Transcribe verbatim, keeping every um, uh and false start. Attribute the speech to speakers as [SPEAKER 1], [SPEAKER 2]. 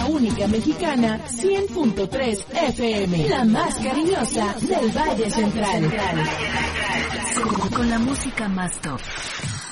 [SPEAKER 1] la única mexicana, cien punto tres F M, la más cariñosa del Valle Central.
[SPEAKER 2] Con, con la música más top.